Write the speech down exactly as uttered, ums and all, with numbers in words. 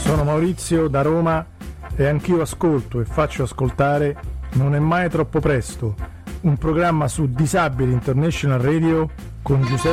Sono Maurizio da Roma e anch'io ascolto e faccio ascoltare Non è mai troppo presto, un programma su Disabili International Radio con Giuseppe